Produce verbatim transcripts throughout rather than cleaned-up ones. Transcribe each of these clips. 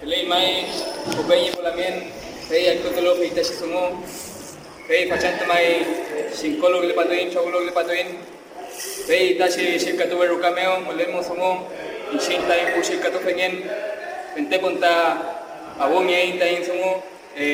Pelei mai, Opeñi Polamien, Pei Alcotelo, Peitashi Sumo, Pei Pachanta mai, Shinkolo Lepatoin, Chaulo Lepatoin, Pei Tashi Shirkatu Berukameo, Molemo Sumo, Inshinta in Pushirkatu Fengen, Pente Ponta, Abomia Inta in Sumo,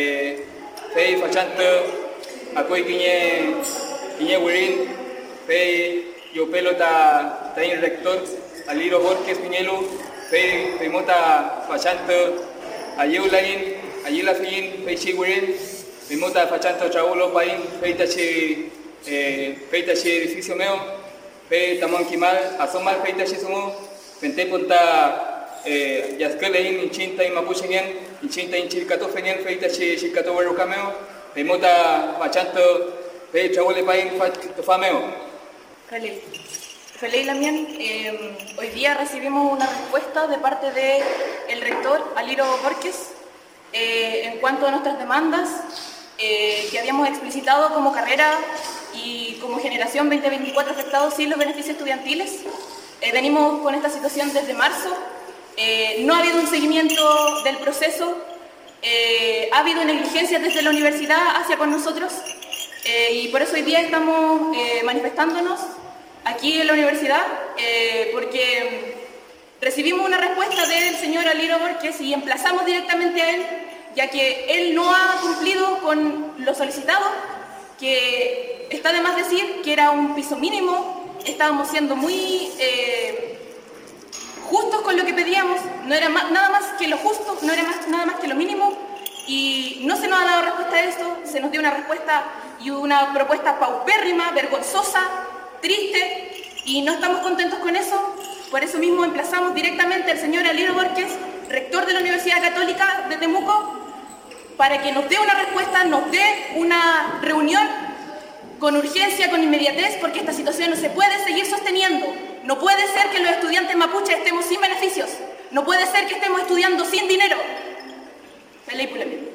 Pei Pachanta, Akoi Kiñe, Kiñe Wirin, Pei Yopelo ta Tain Rector, Aliro Borges Piñelo, Pei Pimota Pachanta, Ayulain, Ayula Fin, Pei Chiwirin, Pimota Pachanta Chaulo Pain, Pei Tachi, Pei Tachi Edificio Meo, Pei Tamon Kimal, Asomal Pei Tachi Sumo, Pente Ponta Yaskelein, Inchinta y Mapuchingen, Inchinta y Chircato Fenien, Pei Tachi Chircato Berucameo, Pimota Pachanta, Pei Chaule Pain, Fameo. Feliz. Feliz Lamien, eh, hoy día recibimos una respuesta de parte del rector Aliro Borges eh, en cuanto a nuestras demandas eh, que habíamos explicitado como carrera y como generación veinte veinticuatro afectados sin los beneficios estudiantiles. Eh, venimos con esta situación desde marzo, eh, no ha habido un seguimiento del proceso, eh, ha habido negligencias desde la universidad hacia con nosotros eh, y por eso hoy día estamos eh, manifestándonos aquí en la universidad, eh, porque recibimos una respuesta del señor Aliro Borges y emplazamos directamente a él, ya que él no ha cumplido con lo solicitado, que está de más decir que era un piso mínimo, estábamos siendo muy eh, justos con lo que pedíamos, no era más, nada más que lo justo, no era más, nada más que lo mínimo, y no se nos ha dado respuesta a esto, se nos dio una respuesta y una propuesta paupérrima, vergonzosa, triste, y no estamos contentos con eso. Por eso mismo emplazamos directamente al señor Aliro Borges, rector de la Universidad Católica de Temuco, para que nos dé una respuesta, nos dé una reunión con urgencia, con inmediatez, porque esta situación no se puede seguir sosteniendo. No puede ser que los estudiantes mapuches estemos sin beneficios, no puede ser que estemos estudiando sin dinero. Feliz Pulamien.